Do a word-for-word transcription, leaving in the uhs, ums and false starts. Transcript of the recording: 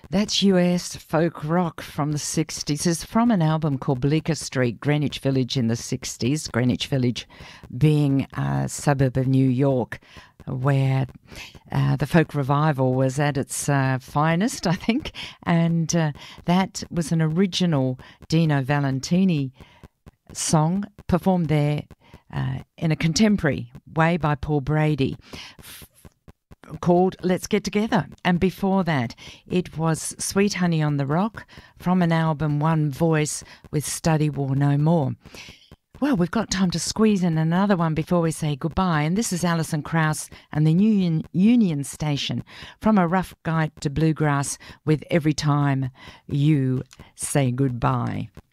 That's U S folk rock from the sixties. It's from an album called Bleecker Street, Greenwich Village in the sixties. Greenwich Village being a suburb of New York, where uh, the folk revival was at its uh, finest, I think. And uh, that was an original Dino Valentini song performed there uh, in a contemporary way by Paul Brady, called Let's Get Together. And before that, it was Sweet Honey on the Rock from an album One Voice with Study War No More. Well, we've got time to squeeze in another one before we say goodbye, and this is Alison Krauss and the Union, Union Station from A Rough Guide to Bluegrass with Every Time You Say Goodbye.